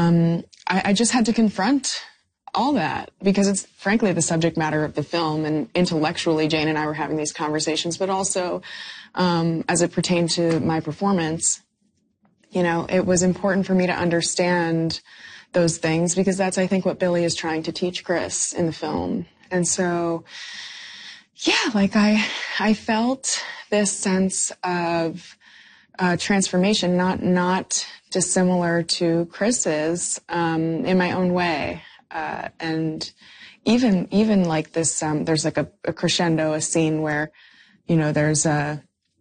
I just had to confront all that because it's frankly the subject matter of the film, and intellectually Jane and I were having these conversations, but also as it pertained to my performance, you know, it was important for me to understand those things because that's, I think, what Billy is trying to teach Chris in the film. And so, yeah, like I felt this sense of transformation, not dissimilar to Chris's, in my own way. And even like this, there's like a crescendo, a scene where, you know, there's a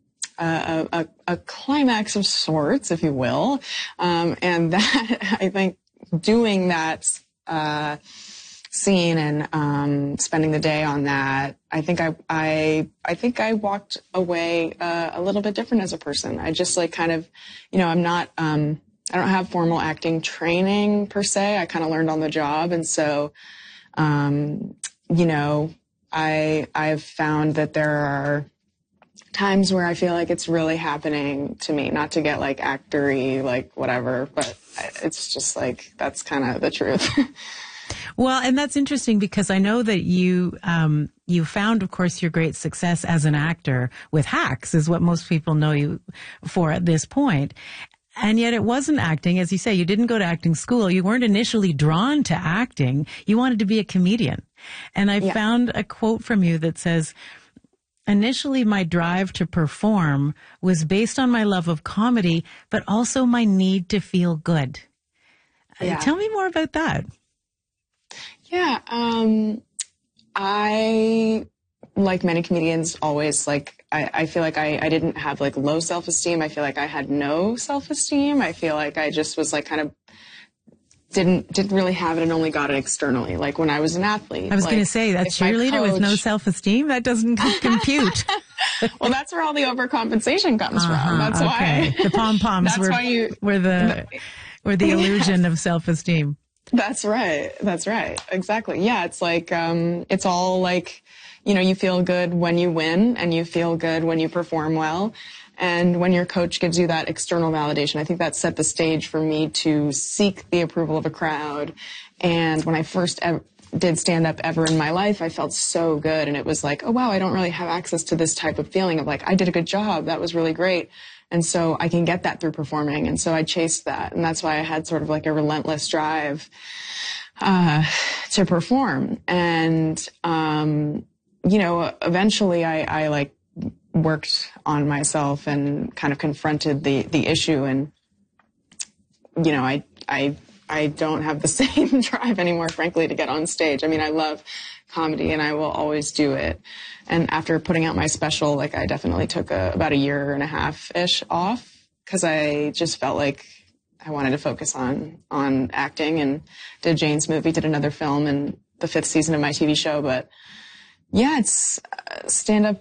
climax of sorts, if you will. And that, I think doing that, scene and, spending the day on that, I think I walked away, a little bit different as a person. I just like kind of, you know, I'm not, I don't have formal acting training per se. I kind of learned on the job. And so, you know, I've found that there are times where I feel like it's really happening to me, not to get like actory, like whatever, but it's just like, that's kind of the truth. Well, and that's interesting because I know that you found, of course, your great success as an actor with Hacks is what most people know you for at this point. And yet it wasn't acting. As you say, you didn't go to acting school. You weren't initially drawn to acting. You wanted to be a comedian. And I found a quote from you that says, initially, my drive to perform was based on my love of comedy, but also my need to feel good. Yeah. Tell me more about that. Yeah. I, like many comedians, always like, I feel like I didn't have like low self-esteem. I feel like I had no self-esteem. I feel like I just was like kind of didn't really have it and only got it externally. Like when I was an athlete. I was like, going to say that cheerleader with no self-esteem, that doesn't compute. Well, that's where all the overcompensation comes from. That's why the pom-poms were the illusion of self-esteem. That's right. That's right. Exactly. Yeah. It's like, it's all like, you know, you feel good when you win and you feel good when you perform well. And when your coach gives you that external validation, I think that set the stage for me to seek the approval of a crowd. And when I first did stand up ever in my life, I felt so good. And it was like, oh, wow, I don't really have access to this type of feeling of like, I did a good job. That was really great. And so I can get that through performing. And so I chased that. And that's why I had sort of like a relentless drive to perform. And, you know, eventually I like worked on myself and kind of confronted the issue. And, you know, I don't have the same drive anymore, frankly, to get on stage. I mean, I love comedy and I will always do it. And after putting out my special, like I definitely took about a year and a half-ish off because I just felt like I wanted to focus on acting, and did Jane's movie, did another film and the 5th season of my TV show. But yeah, it's stand-up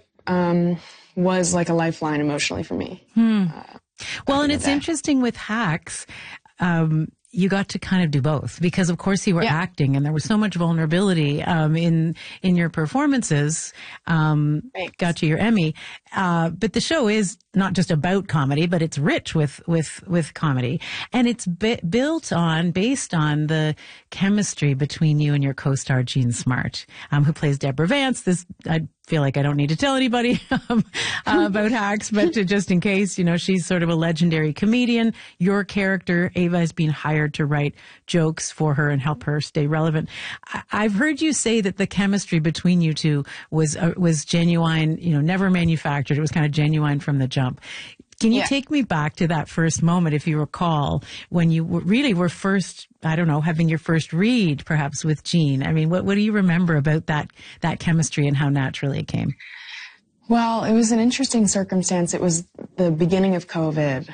was like a lifeline emotionally for me. Well, and it's interesting with Hacks. You got to kind of do both because, of course, you were acting, and there was so much vulnerability in your performances. Got you your Emmy, but the show is not just about comedy, but it's rich with comedy, and it's based on the chemistry between you and your co-star Jean Smart, who plays Deborah Vance. I feel like I don't need to tell anybody about Hacks, but just in case, you know, she's sort of a legendary comedian. Your character, Ava, has been hired to write jokes for her and help her stay relevant. I've heard you say that the chemistry between you two was genuine, you know, never manufactured. It was kind of genuine from the jump. Can you take me back to that first moment, if you recall, when you really were first, I don't know, having your first read, perhaps, with Jean? I mean, what do you remember about that chemistry and how naturally it came? Well, it was an interesting circumstance. It was the beginning of COVID.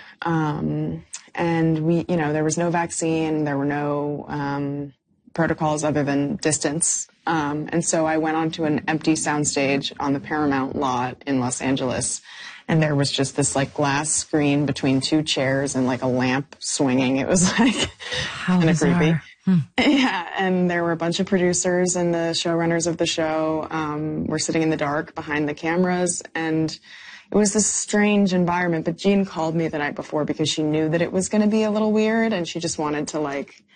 And we, you know, there was no vaccine. There were no protocols other than distance. And so I went onto an empty soundstage on the Paramount lot in Los Angeles. And there was just this like glass screen between 2 chairs and like a lamp swinging. It was like kind of creepy. Yeah. And there were a bunch of producers and the showrunners of the show were sitting in the dark behind the cameras. And it was this strange environment. But Jean called me the night before because she knew that it was going to be a little weird. And she just wanted to like